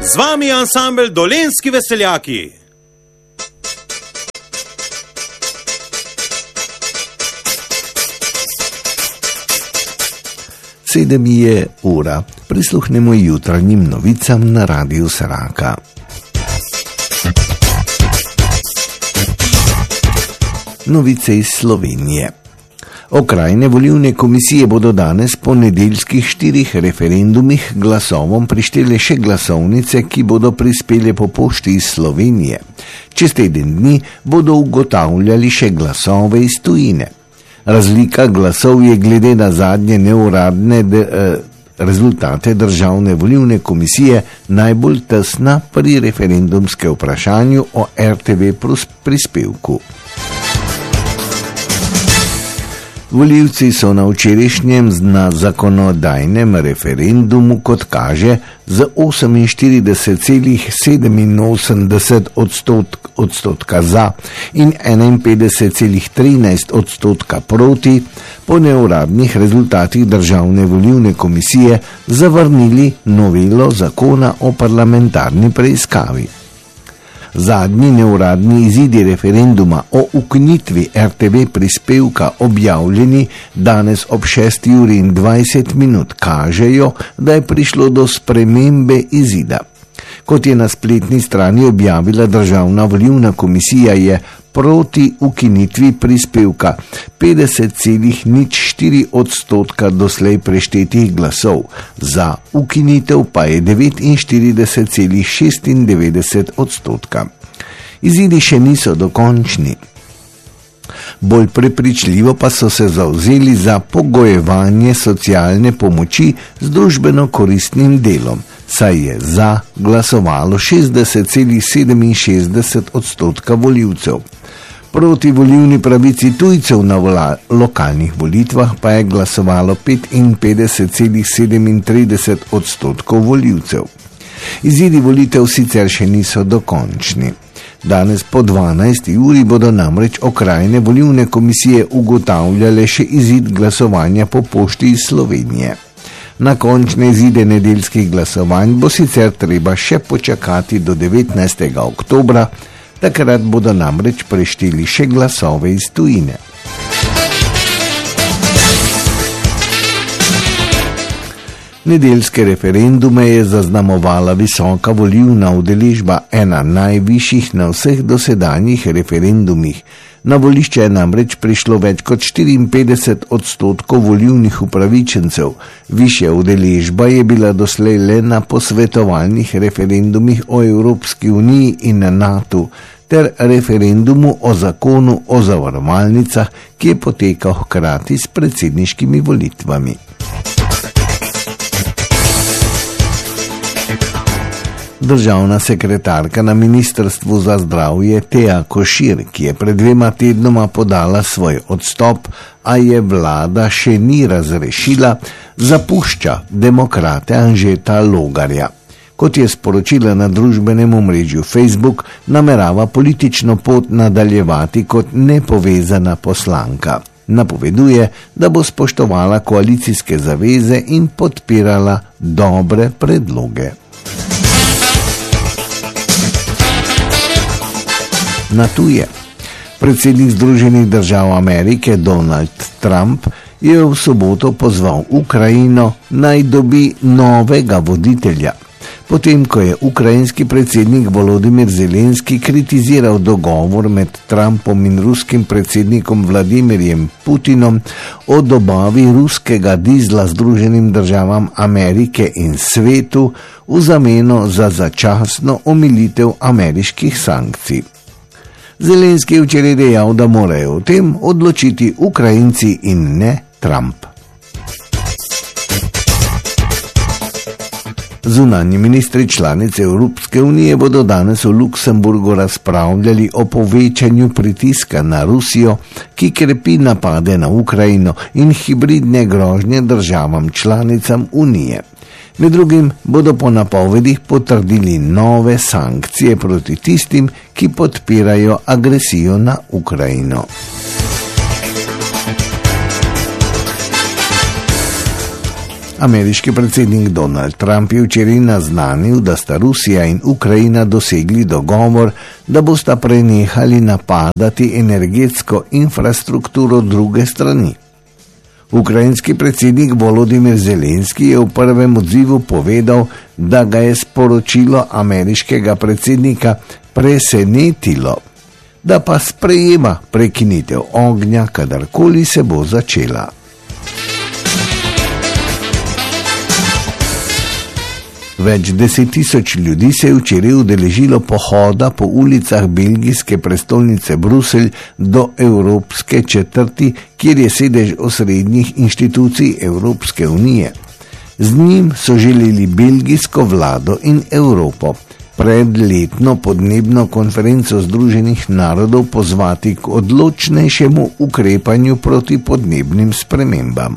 Z vami je ansambel Dolenjski veseljaki. Sedem je ura. Prisluhnemo jutranjim novicam na Radiu Saraka. Novice iz Slovenije. Okrajne volilne komisije bodo danes po nedeljskih 4 referendumih glasovom prištele še glasovnice, ki bodo prispele po pošti iz Slovenije. Čez teden dni bodo ugotavljali še glasove iz tujine. Razlika glasov je glede na zadnje neuradne rezultate Državne volilne komisije najbolj tesna pri referendumskem vprašanju o RTV prispevku. Volivci so na včerajšnjem na zakonodajnem referendumu, kot kaže, z 48,87% odstotka za in 51,13% proti po neuradnih rezultatih Državne volilne komisije zavrnili novelo zakona o parlamentarni preiskavi. Zadnji neuradni izidi referenduma o ukinitvi RTV prispevka, objavljeni danes ob 6:20, kažejo, da je prišlo do spremembe izida. Kot je na spletni strani objavila Državna volilna komisija, je proti ukinitvi prispevka 50,04% doslej preštetih glasov, za ukinitev pa je 49,96%. Izidi še niso dokončni. Bolj prepričljivo pa so se zavzeli za pogojevanje socialne pomoči z družbeno koristnim delom, saj je za glasovalo 60,67% volivcev. Proti volilni pravici tujcev na lokalnih volitvah pa je glasovalo 55,37% volivcev. Izidi volitev sicer še niso dokončni. Danes po 12. uri bodo namreč okrajne volilne komisije ugotavljale še izid glasovanja po pošti iz Slovenije. Na končne izide nedeljskih glasovanj bo sicer treba še počakati do 19. oktobra, takrat bodo namreč prešteli še glasove iz tujine. Nedeljske referendume je zaznamovala visoka volilna udeležba, ena najvišjih na vseh dosedanjih referendumih. Na volišče je namreč prišlo več kot 54% volilnih upravičencev. Višja udeležba je bila doslej le na posvetovalnih referendumih o Evropski uniji in NATO ter referendumu o zakonu o zavarovalnicah, ki je potekal hkrati s predsedniškimi volitvami. Državna sekretarka na Ministrstvu za zdravje Teja Košir, ki je pred 2 tednoma podala svoj odstop, a je vlada še ni razrešila, zapušča demokrate Anžeta Logarja. Kot je sporočila na družbenem omrežju Facebook, namerava politično pot nadaljevati kot nepovezana poslanka. Napoveduje, da bo spoštovala koalicijske zaveze in podpirala dobre predloge. Na tuje. Predsednik Združenih držav Amerike Donald Trump je v soboto pozval Ukrajino naj dobi novega voditelja. Potem, ko je ukrajinski predsednik Volodimir Zelenski kritiziral dogovor med Trumpom in ruskim predsednikom Vladimirjem Putinom o dobavi ruskega dizla Združenim državam Amerike in svetu v zameno za začasno omilitev ameriških sankcij. Zelenski je včeraj dejal, da morajo o tem odločiti Ukrajinci in ne Trump. Zunanji ministri članice Evropske unije bodo danes v Luksemburgu razpravljali o povečanju pritiska na Rusijo, ki krepi napade na Ukrajino in hibridne grožnje državam članicam Unije. Med drugim bodo po napovedih potrdili nove sankcije proti tistim, ki podpirajo agresijo na Ukrajino. Ameriški predsednik Donald Trump je včeraj naznanil, da sta Rusija in Ukrajina dosegli dogovor, da bosta prenehali napadati energetsko infrastrukturo druge strani. Ukrajinski predsednik Volodymyr Zelenski je v prvem odzivu povedal, da ga je sporočilo ameriškega predsednika presenetilo, da pa sprejema prekinitev ognja, kadarkoli se bo začela. Več 10.000 ljudi se je včeraj udeležilo pohoda po ulicah belgijske prestolnice Bruselj do Evropske četrti, kjer je sedež osrednjih inštitucij Evropske unije. Z njim so želeli belgijsko vlado in Evropo pred letno podnebno konferenco Združenih narodov pozvati k odločnejšemu ukrepanju proti podnebnim spremembam.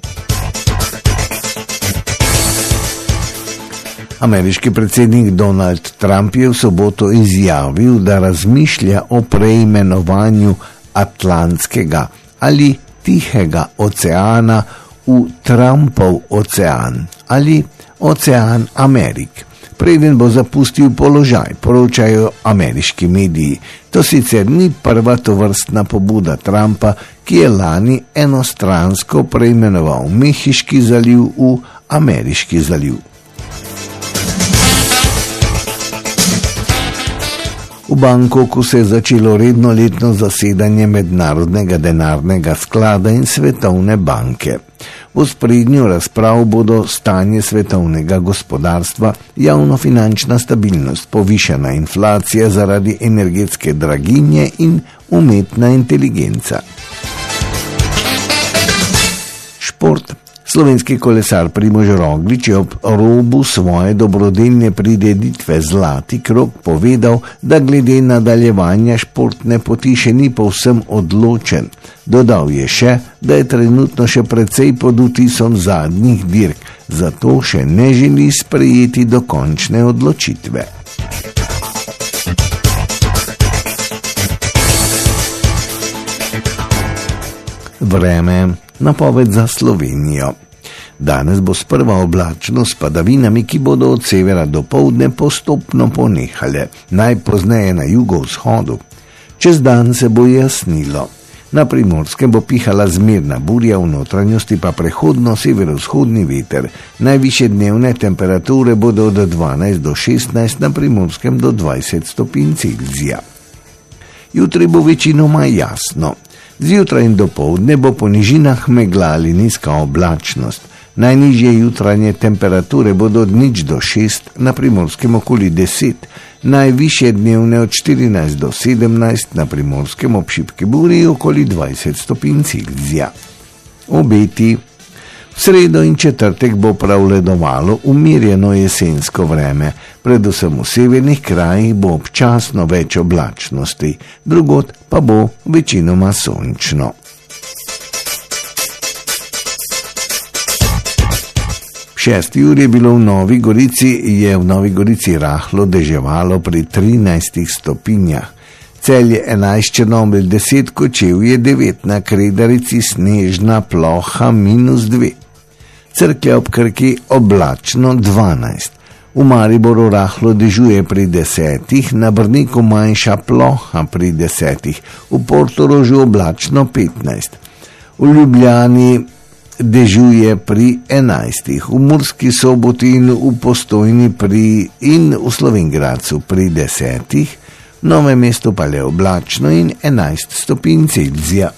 Ameriški predsednik Donald Trump je v soboto izjavil, da razmišlja o preimenovanju Atlantskega ali Tihega oceana v Trumpov ocean ali Ocean Amerik, preden bo zapustil položaj, poročajo ameriški mediji. To sicer ni prva tovrstna pobuda Trumpa, ki je lani enostransko preimenoval Mehiški zaliv v Ameriški zaliv. V Bangkoku se je začelo redno letno zasedanje Mednarodnega denarnega sklada in Svetovne banke. V ospredju razprav bodo stanje svetovnega gospodarstva, javnofinančna stabilnost, povišana inflacija zaradi energetske draginje in umetna inteligenca. Šport. Slovenski kolesar Primož Roglič je ob robu svoje dobrodelne prireditve Zlati krog povedal, da glede nadaljevanja športne poti še ni povsem odločen. Dodal je še, da je trenutno še precej pod vtisom zadnjih dirk, zato še ne želi sprejeti dokončne odločitve. Vreme. Napoved za Slovenijo. Danes bo sprva oblačno s padavinami, ki bodo od severa do poldne postopno ponehale, najpozneje na jugovzhodu. Čez dan se bo jasnilo. Na Primorskem bo pihala zmerna burja, v notranjosti pa prehodno severovzhodni veter. Najvišje dnevne temperature bodo od 12 do 16, na Primorskem do 20 stopinj Celzija. Jutri bo večinoma jasno. Zjutraj in dopoldne bo po nižinah megla ali nizka oblačnost. Najnižje jutranje temperature bodo od 0 do 6, na Primorskem okoli 10, najvišje dnevne od 14 do 17, na Primorskem ob šibki burji okoli 20 stopinj Celzija. Obeti. V sredo in četrtek bo pravledovalo umirjeno jesensko vreme, predvsem v severnih krajih bo občasno več oblačnosti, drugod pa bo večinoma sončno. V 6. uri je bilo v Novi Gorici rahlo deževalo pri 13 stopinjah. Celje 11, Črnomelj 10, Kočevje 9, na Kredarici snežna ploha -2. Cerklje ob Krki oblačno 12. V Mariboru rahlo dežuje pri 10, na Brniku manjša ploha pri 10, v Portorožu oblačno 15. V Ljubljani dežuje pri 11, v Murski Soboti in v Postojni in v Slovenj Gradcu pri 10, v Novem mestu pa le oblačno in 11 stopinj Celzija.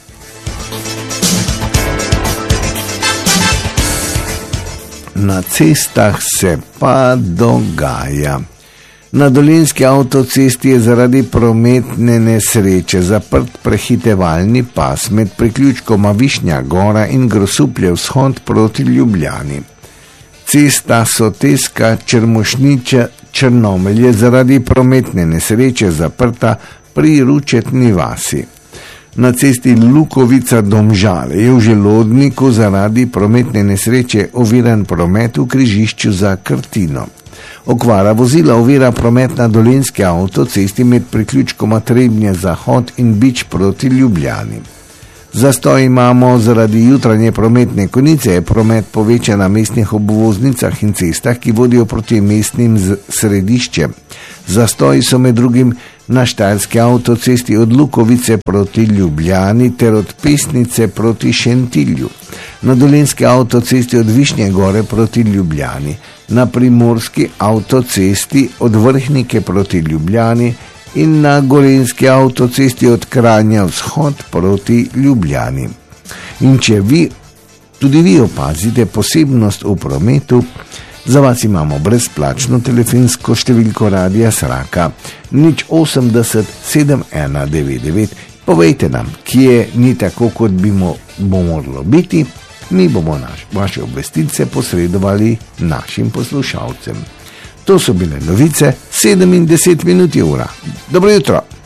Na cestah se pa dogaja. Na Dolenjski avtocesti je zaradi prometne nesreče zaprt prehitevalni pas med priključkoma Višnja Gora in Grosuplje vzhod proti Ljubljani. Cesta Soteska Črmošniča Črnomelj je zaradi prometne nesreče zaprta pri Ručetni vasi. Na cesti Lukovica Domžale je v Želodniku zaradi prometne nesreče oviran promet v križišču za Krtino. Okvara vozila ovira promet na Dolenjski avtocesti med priključkoma Trebnje Zahod in Bič proti Ljubljani. Zastoj imamo zaradi jutranje prometne konice, je promet povečan na mestnih obvoznicah in cestah, ki vodijo proti mestnim središčem. Zastoji so med drugim na Štajerski avtocesti od Lukovice proti Ljubljani ter od Pesnice proti Šentilju, na Dolenjski avtocesti od Višnje Gore proti Ljubljani, na Primorski avtocesti od Vrhnike proti Ljubljani in na Gorenjski avtocesti od Kranja vzhod proti Ljubljani. In če tudi vi opazite posebnost v prometu, za vas imamo brezplačno telefonsko številko Radia Sraka 080 7199. Povejte nam, kje ni tako, kot bi moralo biti, mi bomo vaše obvestice posredovali našim poslušalcem. To so bile novice, 7 in 10 minut je ura. Dobro jutro!